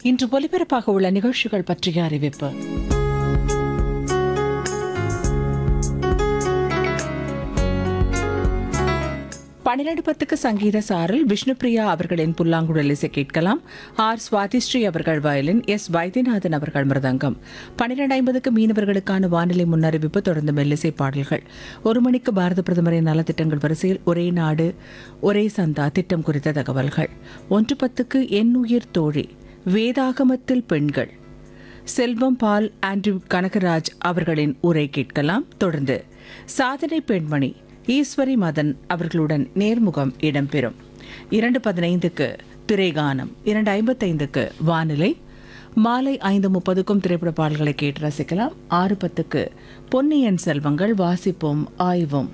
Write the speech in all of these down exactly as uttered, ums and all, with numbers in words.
இன்று ஒலிபரப்பாக உள்ள நிகழ்ச்சிகள் பற்றிய அறிவிப்பு. பனிரெண்டு பத்துக்கு சங்கீத சாரல் விஷ்ணுபிரியா அவர்களின் புல்லாங்குழல் இசை கேட்கலாம். ஆர் சுவாதிஸ்ரீ அவர்கள் வயலின், எஸ் வைத்தியநாதன் அவர்கள் மிருதங்கம். பனிரெண்டு ஐம்பதுக்கு மீனவர்களுக்கான வானிலை முன்னறிவிப்பு, தொடர்ந்து மெல்லிசை பாடல்கள். ஒரு மணிக்கு பாரத பிரதமரின் நலத்திட்டங்கள் வரிசையில் ஒரே நாடு ஒரே சந்தா திட்டம் குறித்த தகவல்கள். ஒன்று பத்துக்கு என் உயிர் தோழி வேதாகமத்தில் பெண்கள், செல்வம் பால் ஆண்ட்ரூ கனகராஜ் அவர்களின் உரை கேட்கலாம். தொடர்ந்து சாதனை பெண்மணி ஈஸ்வரி மதன் அவர்களுடன் நேர்முகம் இடம்பெறும். இரண்டு பதினைந்துக்கு திரைகானம், இரண்டு ஐம்பத்தைந்துக்கு வானிலை, மாலை ஐந்து முப்பதுக்கும் திரைப்பட பாடல்களை கேட்டு ரசிக்கலாம். ஆறு பத்துக்கு பொன்னியின் செல்வங்கள் வாசிப்போம் ஆய்வும்.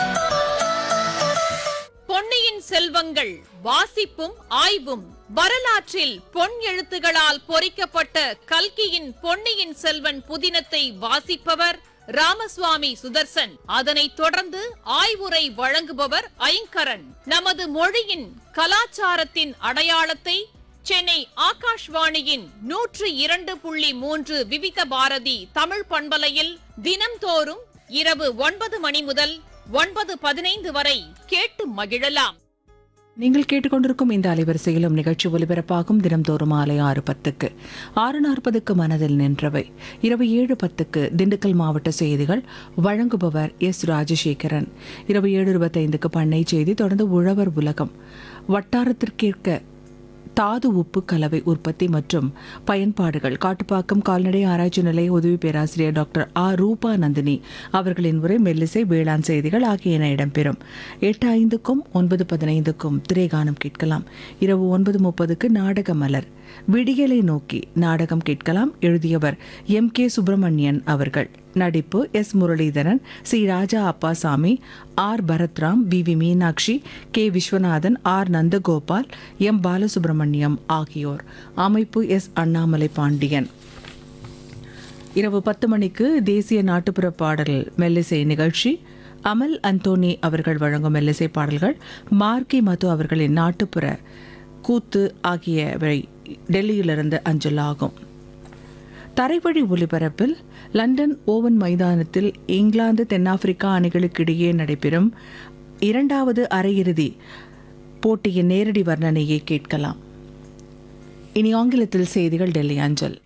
பொன்னியின் செல்வங்கள் வாசிப்பும் ஆய்வும். வரலாற்றில் பொன் எழுத்துகளால் பொறிக்கப்பட்ட கல்கியின் பொன்னியின் செல்வன் புதினத்தை வாசிப்பவர் ராமசுவாமி சுதர்சன். அதனைத் தொடர்ந்து ஆய்வுரை வழங்குபவர் ஐங்கரன். நமது மொழியின் கலாச்சாரத்தின் அடையாளத்தை சென்னை ஆகாஷ்வாணியின் நூற்று இரண்டு புள்ளி மூன்று விவித பாரதி தமிழ் பண்பலையில் தினம்தோறும் இரவு ஒன்பது மணி முதல் ஒன்பது பதினைந்து வரை கேட்டு மகிழலாம். நீங்கள் கேட்டுக்கொண்டிருக்கும் இந்த அலைவரிசையிலும் நிகழ்ச்சி ஒலிபரப்பாகும். தினம்தோறும் மாலை ஆறு பத்துக்கு, ஆறு நாற்பதுக்கு மனதில் நின்றவை, இரவு ஏழு பத்துக்கு திண்டுக்கல் மாவட்ட செய்திகள் வழங்குபவர் எஸ் ராஜசேகரன். இரவு ஏழு இருபத்தைந்துக்கு பண்ணை செய்தி, தொடர்ந்து உழவர் உலகம், வட்டாரத்திற்கேற்க தாது உப்பு கலவை உற்பத்தி மற்றும் பயன்பாடுகள், காட்டுப்பாக்கம் கால்நடை ஆராய்ச்சி நிலைய உதவி பேராசிரியர் டாக்டர் ஆர் ரூபா நந்தினி அவர்களின் உரை, மெல்லிசை, வேளாண் செய்திகள் ஆகியன இடம்பெறும். எட்டு ஐந்துக்கும் ஒன்பது பதினைந்துக்கும் திரைகானம் கேட்கலாம். இரவு ஒன்பது முப்பதுக்கு நாடக மலர் விடியலை நோக்கி நாடகம் கேட்கலாம். எழுதியவர் எம் கே சுப்பிரமணியன் அவர்கள். நடிப்பு S Muralidharan, C Raja Appasamy, R Bharathram, we we Meenakshi, K Viswanathan, R Nandagopal, M Balasubramaniam ஆகியோர். அமைப்பு எஸ் அண்ணாமலை பாண்டியன். இரவு பத்து மணிக்கு தேசிய நாட்டுப்புற பாடல் மெல்லிசை நிகழ்ச்சி. அமல் அந்தோனி அவர்கள் வழங்கும் மெல்லிசை பாடல்கள், மார்கி மது அவர்களின் நாட்டுப்புற கூத்து ஆகியவை டெல்லியிலிருந்து அஞ்சலாகும். தரைவழி ஒலிபரப்பில் லண்டன் ஓவன் மைதானத்தில் இங்கிலாந்து தென்னாப்பிரிக்கா அணிகளுக்கிடையே நடைபெறும் இரண்டாவது அரையிறுதி போட்டியின் நேரடி வர்ணனையை கேட்கலாம். இனி ஆங்கிலத்தில் செய்திகள் டெல்லி அஞ்சல்.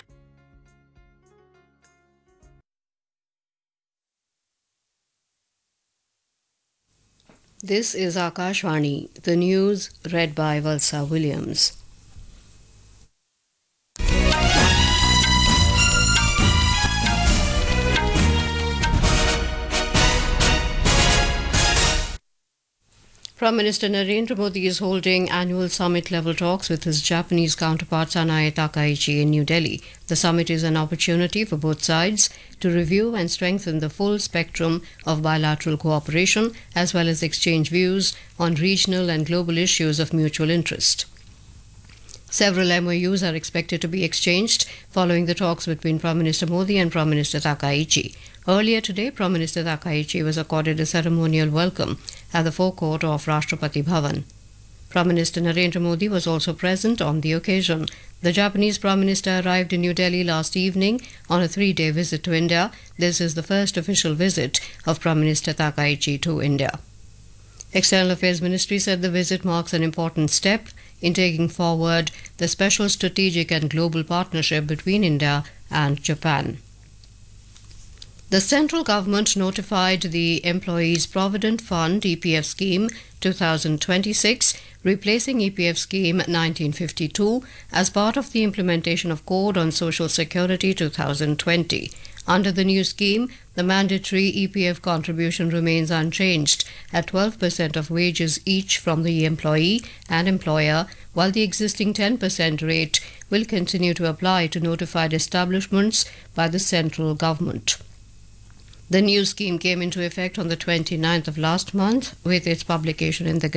This is Akashvani, the news read by Valsa Williams. Prime Minister Narendra Modi is holding annual summit-level talks with his Japanese counterpart Sanae Takaichi in New Delhi. The summit is an opportunity for both sides to review and strengthen the full spectrum of bilateral cooperation, as well as exchange views on regional and global issues of mutual interest. Several M O Us are expected to be exchanged following the talks between Prime Minister Modi and Prime Minister Takaichi. Earlier today, Prime Minister Takaichi was accorded a ceremonial welcome at the forecourt of Rashtrapati Bhavan. Prime Minister Narendra Modi was also present on the occasion. The Japanese Prime Minister arrived in New Delhi last evening on a three-day visit to India. This is the first official visit of Prime Minister Takaichi to India. External Affairs Ministry said the visit marks an important step in taking forward the special strategic and global partnership between India and Japan. The central government notified the Employees Provident Fund E P F scheme twenty twenty-six, replacing E P F scheme nineteen fifty-two as part of the implementation of Code on Social Security twenty twenty. Under the new scheme, the mandatory E P F contribution remains unchanged at twelve percent of wages each from the employee and employer, while the existing ten percent rate will continue to apply to notified establishments by the central government. The new scheme came into effect on the twenty-ninth of last month with its publication in the